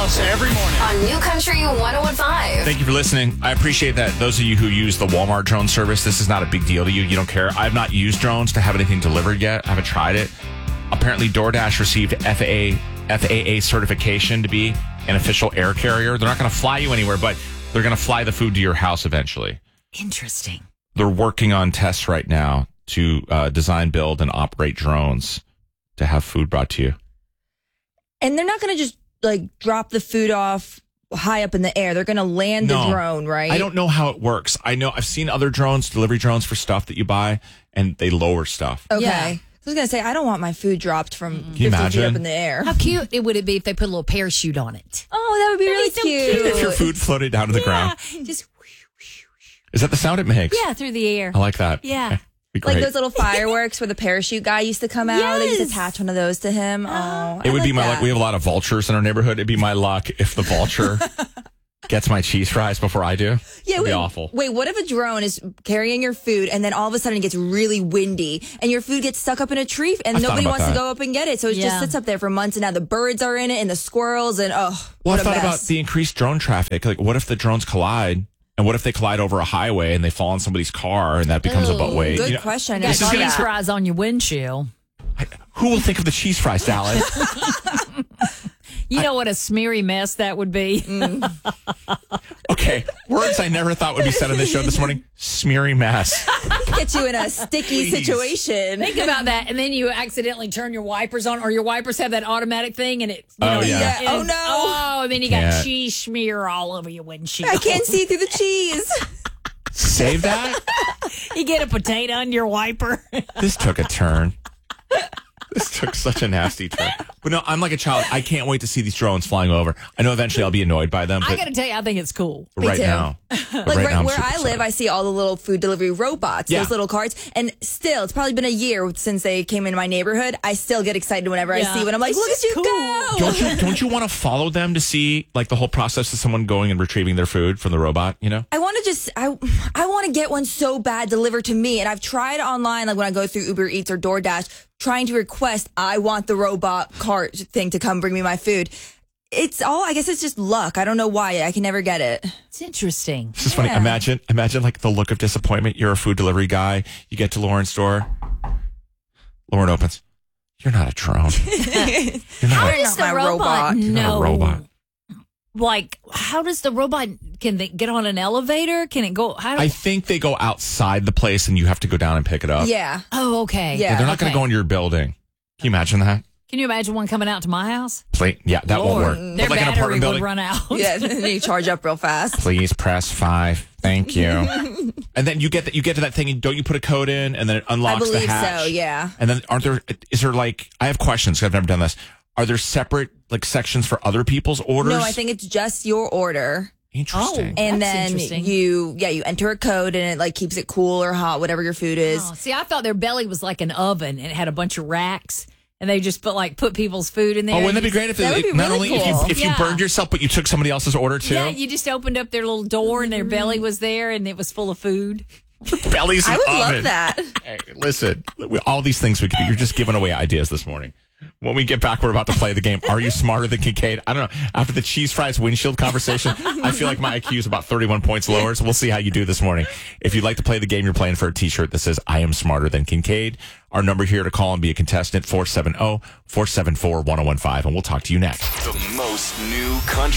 Alice every morning. On New Country 101.5. Thank you for listening. I appreciate that. Those of you who use the Walmart drone service, this is not a big deal to you. You don't care. I've not used drones to have anything delivered yet. I haven't tried it. Apparently, DoorDash received FAA certification to be an official air carrier. They're not going to fly you anywhere, but they're going to fly the food to your house eventually. Interesting. They're working on tests right now to design, build, and operate drones to have food brought to you. And they're not going to just drop the food off high up in the air. They're going to land the drone, right? I don't know how it works. I know I've seen other drones, delivery drones for stuff that you buy, and they lower stuff. Okay. Yeah. I was going to say, I don't want my food dropped from 50 imagine? feet up in the air. How cute would it be if they put a little parachute on it? Oh, that would be really so cute. If your food floated down to the ground. Just Is that the sound it makes? through the air. I like that. Yeah. Okay. Be great. Like those little fireworks where the parachute guy used to come out. They used to attach one of those to him. Oh, It would be my that. luck. We have a lot of vultures in our neighborhood. It'd be my luck if the vulture gets my cheese fries before I do. Yeah, It'd be awful. Wait, what if a drone is carrying your food and then all of a sudden it gets really windy and your food gets stuck up in a tree and I've thought nobody about wants that. to go up and get it? So it just sits up there for months and now the birds are in it and the squirrels and Well, what I a thought mess. about the increased drone traffic. Like, what if the drones collide? And what if they collide over a highway and they fall on somebody's car and that becomes a butt weight? Good question. I Got never thought of cheese that. fries on your windshield. Who will think of the cheese fries, Dallas? You know what a smeary mess that would be. Okay, words I never thought would be said on this show this morning. Smeary mess. Get you in a sticky situation. Think about that, and then you accidentally turn your wipers on, or your wipers have that automatic thing, and it. Oh, yeah. Yeah. Oh, no. Oh, and then you got Can't. cheese smear all over your windshield. I can't see through the cheese. Save that? You get a potato on your wiper. This took a turn. This took such a nasty turn. But no, I'm like a child. I can't wait to see these drones flying over. I know eventually I'll be annoyed by them, I but got to tell you, I think it's cool. right too. now. Like right now, I'm where super I live, excited. I see all the little food delivery robots, Yeah. those little carts. And still, it's probably been a year since they came in my neighborhood. I still get excited whenever I Yeah. see one. I'm like, It's look at just you cool. go. Don't you want to follow them to see like the whole process of someone going and retrieving their food from the robot, you know? I want to I want to get one so bad delivered to me. And I've tried online, like when I go through Uber Eats or DoorDash, trying to request, I want the robot cart thing to come bring me my food. I guess it's just luck. I don't know why. I can never get it. It's interesting. This is funny. Imagine like the look of disappointment. You're a food delivery guy. You get to Lauren's door. Lauren opens. You're not a drone. You're How not, does not the my robot. you're not know? a robot. Like, how does the robot? Can they get on an elevator? Can it go? How? I think they go outside the place and you have to go down and pick it up. Yeah. Oh, okay. Yeah. They're not going to go into your building. Can you imagine that? Can you imagine one coming out to my house? Yeah, that won't Lord, work. Their But like an battery apartment would building. run out. Yeah. And then you charge up real fast. Please press 5. Thank you. And then you get to that thing and don't you put a code in and then it unlocks I believe the hatch. so, yeah. And then is there like, I have questions 'cause I've never done this. Are there separate like sections for other people's orders? No, I think it's just your order. Interesting. And That's then interesting. you enter a code and it like keeps it cool or hot, whatever your food is. Oh, see, I thought their belly was like an oven and it had a bunch of racks, and they just put people's food in there. Oh, wouldn't that be great if That would be not really only cool. if you Yeah. burned yourself, but you took somebody else's order too? Yeah, you just opened up their little door and their belly was there and it was full of food. Bellies I and would oven. love that. Hey, listen, all these things we could do. You're just giving away ideas this morning. When we get back, we're about to play the game. Are you smarter than Kincaid? I don't know. After the cheese fries windshield conversation, I feel like my IQ is about 31 points lower. So we'll see how you do this morning. If you'd like to play the game, you're playing for a t-shirt that says, I am smarter than Kincaid. Our number here to call and be a contestant, 470-474-1015. And we'll talk to you next. The most new country.